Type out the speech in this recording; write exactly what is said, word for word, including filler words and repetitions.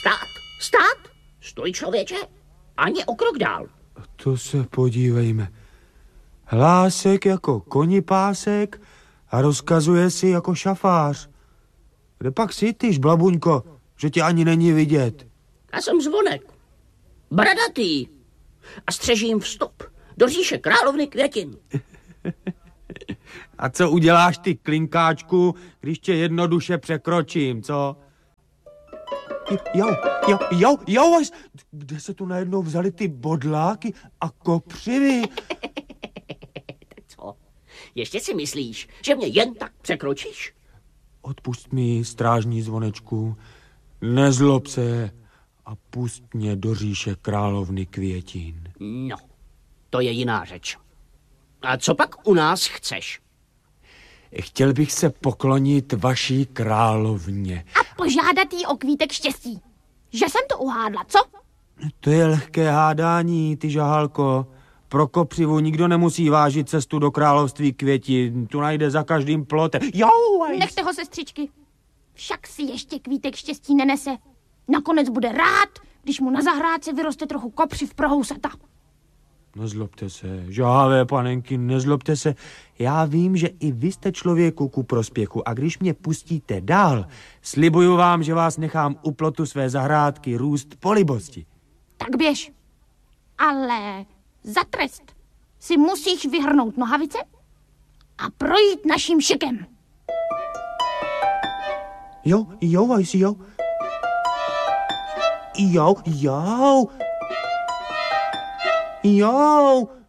Stát, stát, stoj člověče, ani o krok dál. To se podívejme. Hlásek jako konipásek a rozkazuje si jako šafář. Kde pak jsi ty, žblabuňko, že tě ani není vidět? Já jsem Zvonek, bradatý a střežím vstup do říše královny květin. A co uděláš ty, klinkáčku, když tě jednoduše překročím, co? Jo, jo, jo, jo, kde se tu najednou vzali ty bodláky a kopřivy? Co? Ještě si myslíš, že mě jen tak překročíš? Odpust mi, strážní Zvonečku, nezlob se a pust mě do říše královny květin. No, to je jiná řeč. A co pak u nás chceš? Chtěl bych se poklonit vaší královně. A požádat jí o kvítek štěstí. Že jsem to uhádla, co? To je lehké hádání, ty žahalko. Pro kopřivu nikdo nemusí vážit cestu do království květin. Tu najde za každým plotem. Jo, nechte ho, sestřičky. Však si ještě kvítek štěstí nenese. Nakonec bude rád, když mu na zahrádce vyroste trochu kopřiv pro housata. Nezlobte se, žahavé panenky, nezlobte se. Já vím, že i vy jste člověku ku prospěchu a když mě pustíte dál, slibuju vám, že vás nechám u plotu své zahrádky růst po libosti. Tak běž. Ale za trest si musíš vyhrnout nohavice a projít naším šikem. Jo, jo, vajsi, jo. Jo, jo. Jo.